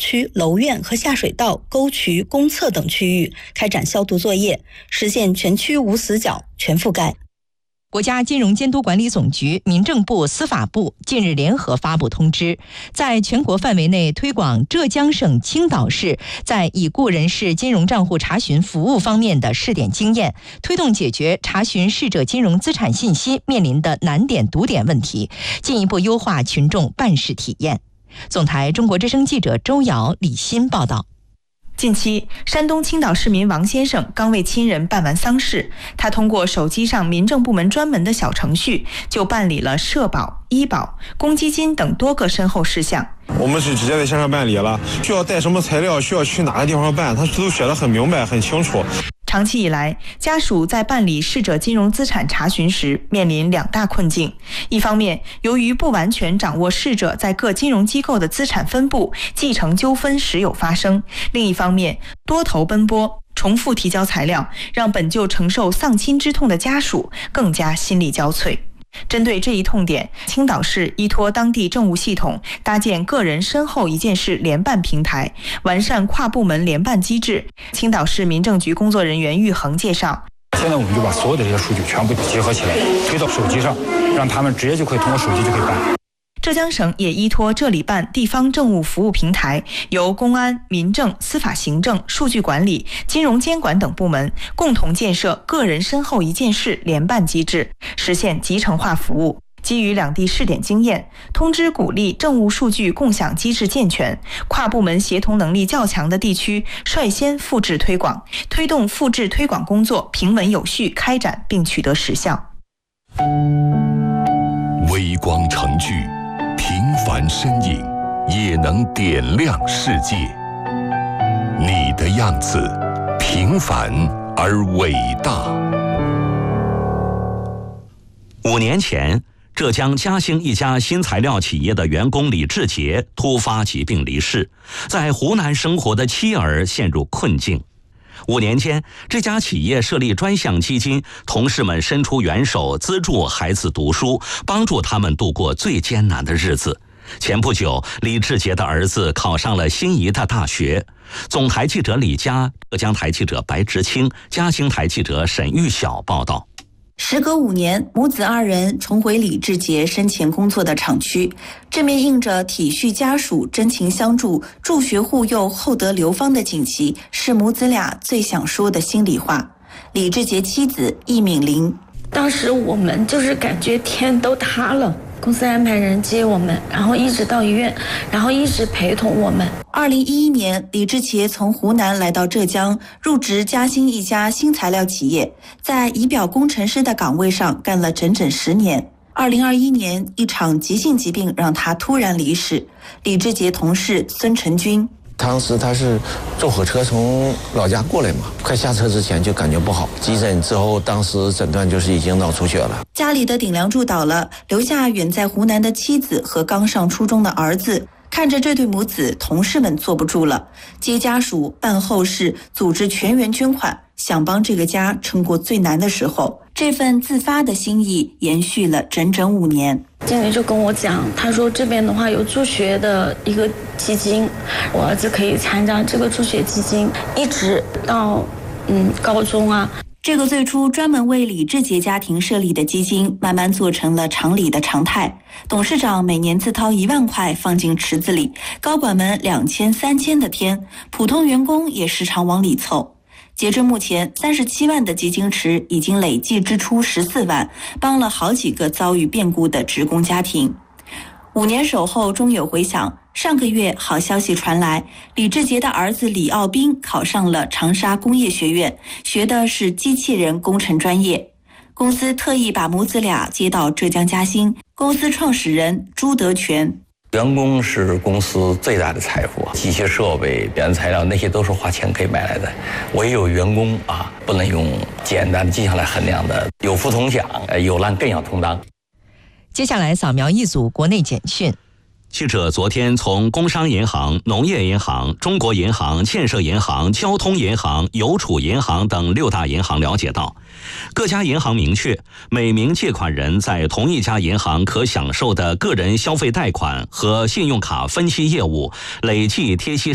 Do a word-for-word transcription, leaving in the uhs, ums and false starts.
区、楼院和下水道、沟渠、公厕等区域开展消毒作业，实现全区无死角、全覆盖。 国家金融监督管理总局、民政部、司法部近日联合发布通知，在全国范围内推广浙江省青岛市在已故人士金融账户查询服务方面的试点经验，推动解决查询逝者金融资产信息面临的难点堵点问题，进一步优化群众办事体验。总台中国之声记者周瑶、李欣报道。 近期，山东青岛市民王先生刚为亲人办完丧事，他通过手机上民政部门专门的小程序，就办理了社保、医保、公积金等多个身后事项。 我们是直接在线上办理了，需要带什么材料，需要去哪个地方办，他都写得很明白、很清楚。 长期以来，家属在办理逝者金融资产查询时面临两大困境。一方面，由于不完全掌握逝者在各金融机构的资产分布，继承纠纷时有发生；另一方面，多头奔波，重复提交材料，让本就承受丧亲之痛的家属更加心力交瘁。针对这一痛点，青岛市依托当地政务系统，搭建个人身后一件事联办平台，完善跨部门联办机制。青岛市民政局工作人员玉恒介绍， 现在我们就把所有的这些数据全部结合起来，推到手机上，让他们直接就可以通过手机就可以办。 浙江省也依托这里办地方政务服务平台，由公安、民政、司法行政、数据管理、金融监管等部门共同建设个人身后一件事联办机制，实现集成化服务。基于两地试点经验，通知鼓励政务数据共享机制健全，跨部门协同能力较强的地区率先复制推广，推动复制推广工作平稳有序开展并取得实效。 微光成炬，平凡身影也能点亮世界。你的样子，平凡而伟大。 五年前，浙江嘉兴一家新材料企业的员工李志杰突发疾病离世，在湖南生活的妻儿陷入困境。五年间，这家企业设立专项基金，同事们伸出援手，资助孩子读书，帮助他们度过最艰难的日子。前不久，李志杰的儿子考上了心仪的大学。总台记者李佳，浙江台记者白直清，嘉兴台记者沈玉晓报道。 时隔五年，母子二人重回李志杰生前工作的厂区，这面印着体恤家属、真情相助、助学护幼、厚德流芳的锦旗，是母子俩最想说的心里话。李志杰妻子易敏玲， 当时我们就是感觉天都塌了，公司安排人接我们，然后一直到医院，然后一直陪同我们。 二零一一年，李志杰从湖南来到浙江，入职嘉兴一家新材料企业，在仪表工程师的岗位上干了整整十年。二零二一年，一场急性疾病让他突然离世。李志杰同事孙成军， 当时他是坐火车从老家过来嘛，快下车之前就感觉不好，急诊之后当时诊断就是已经脑出血了。 家里的顶梁柱倒了，留下远在湖南的妻子和刚上初中的儿子。看着这对母子，同事们坐不住了，接家属、办后事、组织全员捐款，想帮这个家撑过最难的时候。这份自发的心意延续了整整五年。 经理就跟我讲，他说这边的话有助学的一个基金，我儿子可以参加这个助学基金，一直到嗯高中啊。 这个最初专门为李志杰家庭设立的基金，慢慢做成了厂里的常态。董事长每年自掏一万块放进池子里，高管们两千、三千的添，普通员工也时常往里凑。截至目前，三十七万的基金池已经累计支出十四万，帮了好几个遭遇变故的职工家庭。五年守候终有回响，上个月好消息传来，李志杰的儿子李奥斌考上了长沙工业学院，学的是机器人工程专业。公司特意把母子俩接到浙江嘉兴，公司创始人朱德全， 员工是公司最大的财富，机械设备、原材料那些都是花钱可以买来的，唯有员工啊，不能用简单的绩效来衡量的，有福同享，有难更要同当。 接下来扫描一组国内简讯。 记者昨天从工商银行、农业银行、中国银行、建设银行、交通银行、邮储银行等六大银行了解到，各家银行明确，每名借款人在同一家银行可享受的个人消费贷款和信用卡分期业务累计贴息